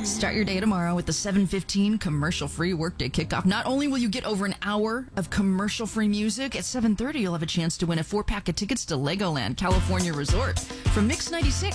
Start your day tomorrow with the 7:15 commercial-free workday kickoff. Not only will you get over an hour of commercial-free music, at 7:30 you'll have a chance to win a 4-pack of tickets to Legoland California Resort from Mix 96.